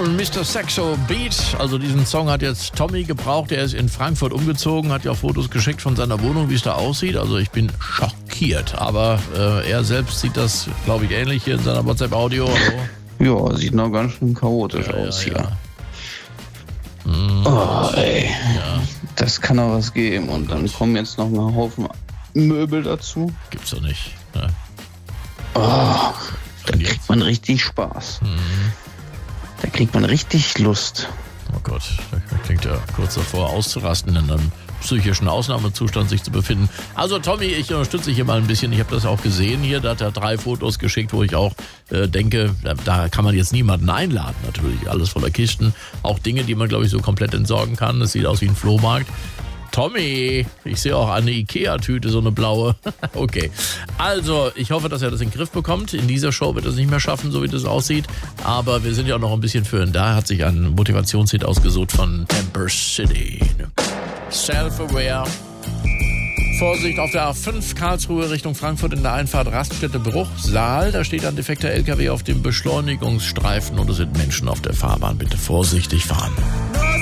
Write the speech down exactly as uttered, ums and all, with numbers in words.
von Mister Saxo Beat. Also diesen Song hat jetzt Tommy gebraucht. Er ist in Frankfurt umgezogen, hat ja Fotos geschickt von seiner Wohnung, wie es da aussieht. Also ich bin schockiert. Aber äh, er selbst sieht das, glaube ich, ähnlich hier in seiner WhatsApp-Audio. Also, ja, sieht noch ganz schön chaotisch ja, aus ja, hier. Ja. Mm, oh, ey. Ja. Das kann doch was geben. Und dann kommen jetzt noch ein Haufen Möbel dazu. Gibt's doch nicht. Ne? Oh, da kriegt man richtig Spaß. Mhm. Da kriegt man richtig Lust. Oh Gott, da klingt ja kurz davor auszurasten, in einem psychischen Ausnahmezustand sich zu befinden. Also Tommy, ich unterstütze dich hier mal ein bisschen. Ich habe das auch gesehen hier. Da hat er drei Fotos geschickt, wo ich auch äh, denke, da, da kann man jetzt niemanden einladen natürlich. Alles voller Kisten. Auch Dinge, die man, glaube ich, so komplett entsorgen kann. Das sieht aus wie ein Flohmarkt. Tommy, ich sehe auch eine Ikea-Tüte, so eine blaue. Okay, also ich hoffe, dass er das in den Griff bekommt. In dieser Show wird er es nicht mehr schaffen, so wie das aussieht. Aber wir sind ja auch noch ein bisschen für ihn da. Hat sich ein Motivationshit ausgesucht von Temper City. Self-aware. Vorsicht auf der A fünf Karlsruhe Richtung Frankfurt in der Einfahrt Raststätte Bruchsal. Da steht ein defekter L K W auf dem Beschleunigungsstreifen und es sind Menschen auf der Fahrbahn. Bitte vorsichtig fahren.